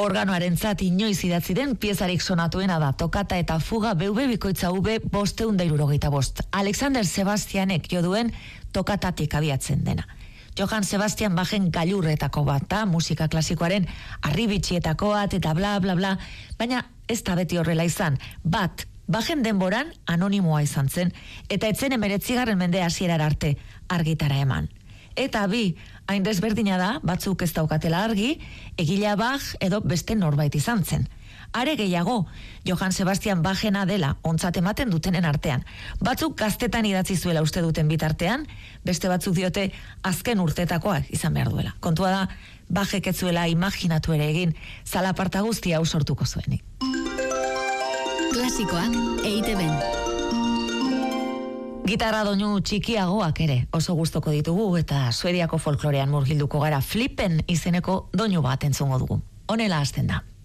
Organoarentzat inoiz idatzi den piezarik sonatuena da, tokata eta fuga BV bikoitza V 575. Alexander Sebastianek jo duen tokatatik abiatzen dena. Johann Sebastian Bachen gailurretako bat da, musika klasikoaren arribitxietako bat eta bla bla bla, baina ez da beti horrela izan. Bat, Bachen denboran anonimoa izan zen, eta etzen 19. mende hasierar arte argitara eman. Eta bi, hain desberdina da, batzuk ez daukatela argi, egilea Bach edo beste norbait izan zen. Are gehiago, Johann Sebastian Bachena dela ontzat ematen dutenen artean. Batzuk gaztetan idatzi zuela uste duten bitartean, beste batzuk diote azken urtetakoak izan behar duela. Kontua da, Bachek ez zuela imaginatu ere egin, zalaparta guztia hau sortuko zuenik. Klasikoak EITB-n. Gitarra doinu txikiagoak ere oso gustoko ditugu eta Suediako folklorean murgilduko gara. Flippen izeneko doinu bat entzungo dugu. Honela hasten da.